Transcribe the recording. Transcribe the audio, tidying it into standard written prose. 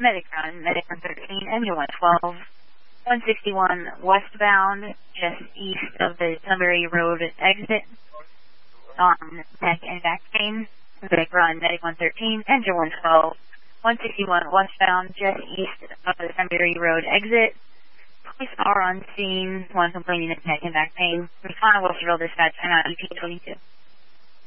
medic run, medic 113, engine 112, 161 westbound, just east of the Sunbury Road exit on neck and back pain. Medic run, medic 113, engine 112, 161 westbound, just east of the Sunbury Road exit. Police are on scene, one complaining of neck and back pain. Respond to Wilsonville Dispatch, I'm out EP 22.